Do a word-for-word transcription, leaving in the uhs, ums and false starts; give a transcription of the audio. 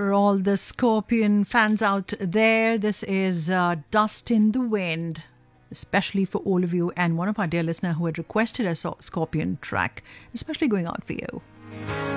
For all the Scorpion fans out there, this is uh, Dust in the Wind, especially for all of you, and one of our dear listener who had requested a Scorpion track, especially going out for you.